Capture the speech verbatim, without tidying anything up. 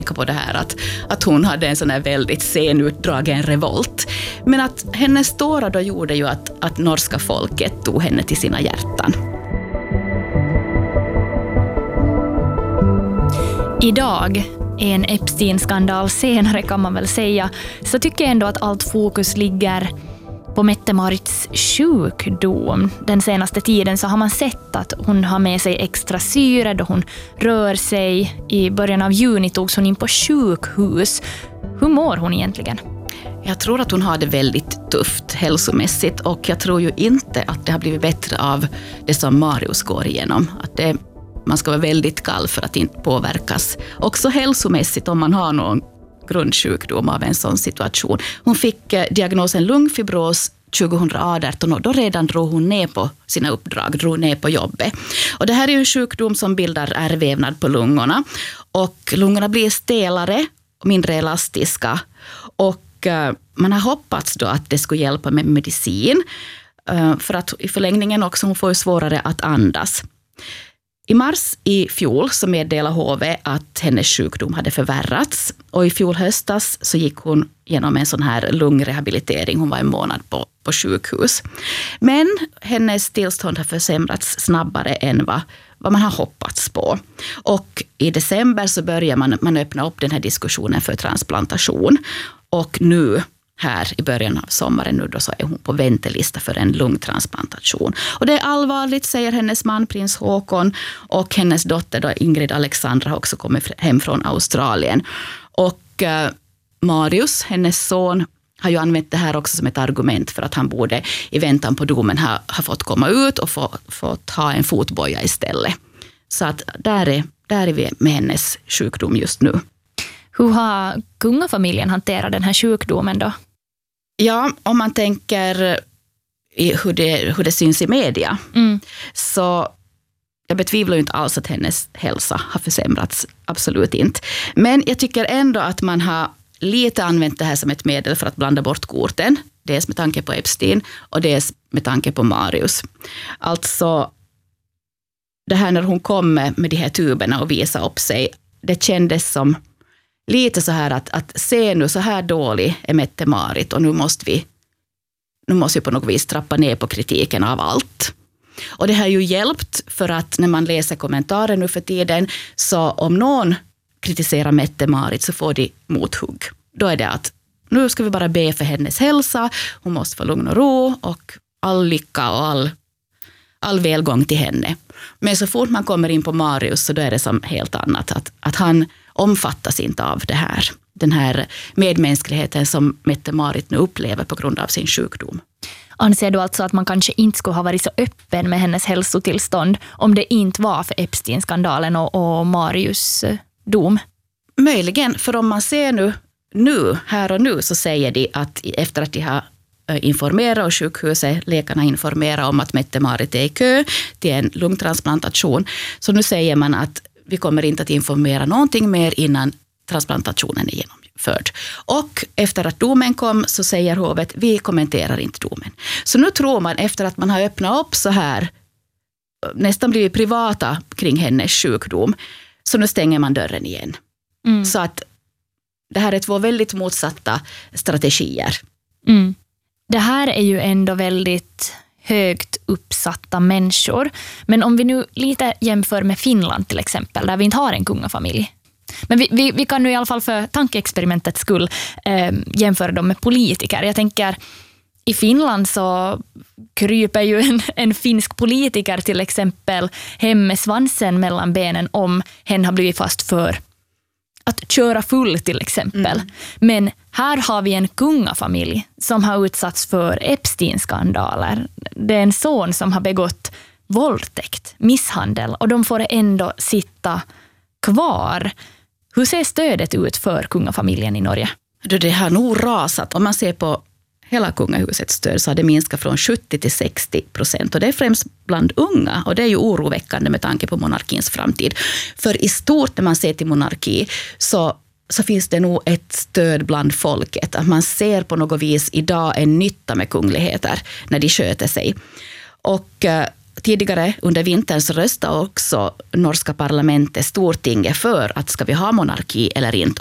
på det här att, att hon hade en sån här väldigt senutdragen revolt. Men att hennes tårar då gjorde ju att, att norska folket tog henne till sina hjärtan. Idag, en Epstein-skandal senare kan man väl säga, så tycker jag ändå att allt fokus ligger på Mette-Marits sjukdom. Den senaste tiden så har man sett att hon har med sig extra syre då hon rör sig. I början av juni togs hon in på sjukhus. Hur mår hon egentligen? Jag tror att hon har det väldigt tufft hälsomässigt, och jag tror ju inte att det har blivit bättre av det som Marius går igenom. Att det, man ska vara väldigt kall för att inte påverkas. Också hälsomässigt om man har någon grundsjukdom av en sån situation. Hon fick eh, diagnosen lungfibros tjugoarton och då redan drog hon ner på sina uppdrag, drog ner på jobbet. Och det här är ju en sjukdom som bildar ärrvävnad på lungorna, och lungorna blir stelare och mindre elastiska, och eh, man har hoppats då att det skulle hjälpa med medicin eh, för att i förlängningen också hon får ju svårare att andas. I mars i fjol så meddelade H V att hennes sjukdom hade förvärrats, och i fjol höstas så gick hon genom en sån här lungrehabilitering. Hon var en månad på, på sjukhus. Men hennes tillstånd har försämrats snabbare än vad, vad man har hoppats på. Och i december så börjar man, man öppna upp den här diskussionen för transplantation, och nu här i början av sommaren nu då så är hon på väntelista för en lungtransplantation. Och det är allvarligt, säger hennes man prins Håkon, och hennes dotter då Ingrid Alexandra har också kommit hem från Australien. Och eh, Marius, hennes son, har ju använt det här också som ett argument för att han borde i väntan på domen ha, ha fått komma ut och få, fått ha en fotboja istället. Så att där är, där är vi med hennes sjukdom just nu. Hur har kungafamiljen hanterat den här sjukdomen då? Ja, om man tänker i hur det, hur det syns i media, mm. så jag betvivlar ju inte alls att hennes hälsa har försämrats, absolut inte. Men jag tycker ändå att man har lite använt det här som ett medel för att blanda bort korten. Dels med tanke på Epstein och dels med tanke på Marius. Alltså, det här när hon kom med, med de här tuberna och visade upp sig, det kändes som lite så här att, att se nu så här dålig är Mette-Marit, och nu måste vi nu måste vi på något vis trappa ner på kritiken av allt. Och det har ju hjälpt, för att när man läser kommentarer nu för tiden, så om någon kritiserar Mette-Marit så får de mothugg. Då är det att nu ska vi bara be för hennes hälsa, hon måste få lugn och ro och all lycka och all, all välgång till henne. Men så fort man kommer in på Marius så då är det som helt annat, att, att han omfattas inte av det här. Den här medmänskligheten som Mette-Marit nu upplever på grund av sin sjukdom. Anser du alltså att man kanske inte skulle ha varit så öppen med hennes hälsotillstånd om det inte var för Epstein-skandalen och, och Marius dom? Möjligen, för om man ser nu, nu, här och nu, så säger de att efter att de har informerat och sjukhuset, läkarna informerar om att Mette-Marit är i kö till en lungtransplantation, så nu säger man att vi kommer inte att informera någonting mer innan transplantationen är genomförd. Och efter att domen kom så säger hovet, vi kommenterar inte domen. Så nu tror man, efter att man har öppnat upp så här, nästan blivit privata kring hennes sjukdom, så nu stänger man dörren igen. Mm. Så att det här är två väldigt motsatta strategier. Mm. Det här är ju ändå väldigt högt uppsatta människor. Men om vi nu lite jämför med Finland till exempel, där vi inte har en kungafamilj. Men vi, vi, vi kan nu i alla fall för tankeexperimentets skull eh, jämföra dem med politiker. Jag tänker, i Finland så kryper ju en, en finsk politiker till exempel hem med svansen mellan benen om hen har blivit fast för att köra full till exempel. Mm. Men här har vi en kungafamilj som har utsatts för Epstein-skandaler. Det är en son som har begått våldtäkt, misshandel, och de får ändå sitta kvar. Hur ser stödet ut för kungafamiljen i Norge? Det har nog rasat. Om man ser på hela kungahusets stöd så har det minskat från sjuttio till sextio procent. Och det är främst bland unga, och det är ju oroväckande med tanke på monarkins framtid. För i stort när man ser till monarki så, så finns det nog ett stöd bland folket. Att man ser på något vis idag en nytta med kungligheter när de sköter sig. Och tidigare under vintern så röstade också norska parlamentet, Stortinget, för att ska vi ha monarki eller inte.